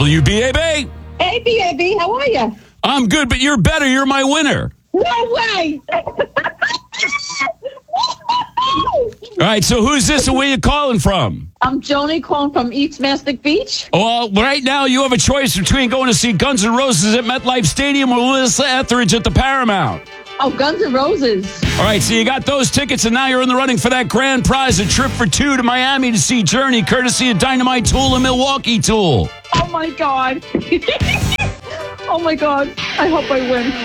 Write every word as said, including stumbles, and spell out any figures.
W B A B. Hey, B A B, how are you? I'm good, but you're better. You're my winner. No way! All right, so who's this and where you calling from? I'm Joni calling from East Mastic Beach. Well, right now you have a choice between going to see Guns N' Roses at MetLife Stadium or Melissa Etheridge at the Paramount. Oh, Guns N' Roses. All right, so you got those tickets, and now you're in the running for that grand prize, a trip for two to Miami to see Journey, courtesy of Dynamite Tool and Milwaukee Tool. Oh, my God. Oh, my God. I hope I win.